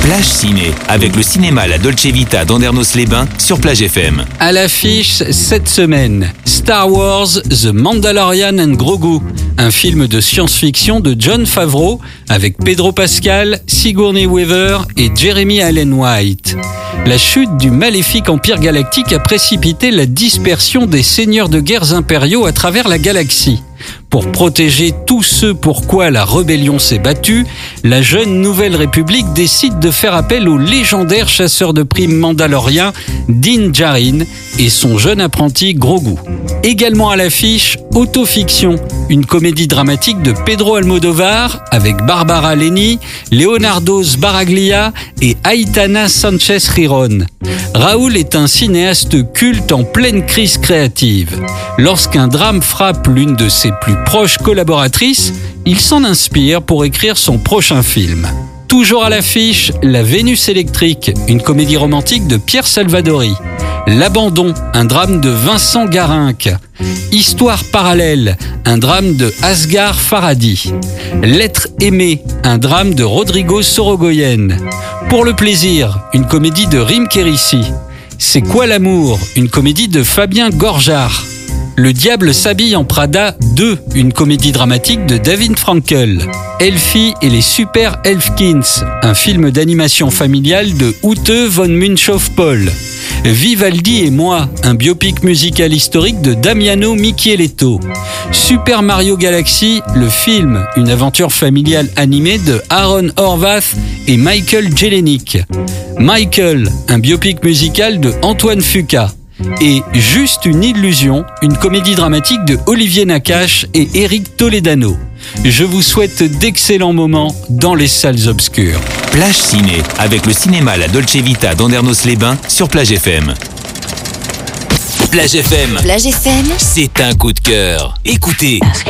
Plage Ciné, avec le cinéma La Dolce Vita d'Andernos-les-Bains sur Plage FM. À l'affiche cette semaine, Star Wars The Mandalorian and Grogu, un film de science-fiction de Jon Favreau avec Pedro Pascal, Sigourney Weaver et Jeremy Allen White. La chute du maléfique empire galactique a précipité la dispersion des seigneurs de guerres impériaux à travers la galaxie. Pour protéger tous ceux pour quoi la rébellion s'est battue, la jeune Nouvelle République décide de faire appel au légendaire chasseur de primes mandalorien Din Djarin et son jeune apprenti Grogu. Également à l'affiche, Autofiction, une comédie dramatique de Pedro Almodovar avec Barbara Leni, Leonardo Sbaraglia et Aitana Sánchez Girón. Raoul est un cinéaste culte en pleine crise créative. Lorsqu'un drame frappe l'une de ses plus proches collaboratrices, il s'en inspire pour écrire son prochain film. Toujours à l'affiche, La Vénus électrique, une comédie romantique de Pierre Salvadori. L'abandon, un drame de Vincent Garinck. Histoire parallèle, un drame de Asghar Farhadi. L'être aimé, un drame de Rodrigo Sorogoyen. Pour le plaisir, une comédie de Rim Kérissi. C'est quoi l'amour, une comédie de Fabien Gorjard. Le diable s'habille en Prada 2, une comédie dramatique de David Frankel. Elfie et les Super Elfkins, un film d'animation familiale de Ute von Münchow-Pohl. Vivaldi et moi, un biopic musical historique de Damiano Micheletto. Super Mario Galaxy, le film, une aventure familiale animée de Aaron Horvath et Michael Jelenic. Michael, un biopic musical de Antoine Fuqua. Et Juste une illusion, une comédie dramatique de Olivier Nakache et Eric Toledano. Je vous souhaite d'excellents moments dans les salles obscures. Plage Ciné, avec le cinéma La Dolce Vita d'Andernos-les-Bains sur Plage FM. Plage FM. Plage FM, C'est un coup de cœur. Écoutez.